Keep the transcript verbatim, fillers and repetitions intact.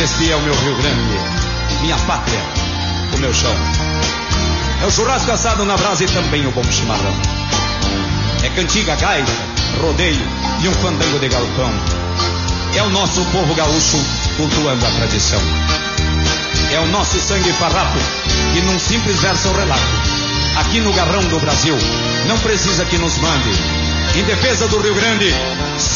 Este é o meu Rio Grande, minha pátria, o meu chão. É o churrasco assado na brasa e também o bom chimarrão. É cantiga, gaita, rodeio e um fandango de galpão. É o nosso povo gaúcho cultuando a tradição. É o nosso sangue farrapo que num simples verso eu relato. Aqui no garrão do Brasil, não precisa que nos mande. Em defesa do Rio Grande,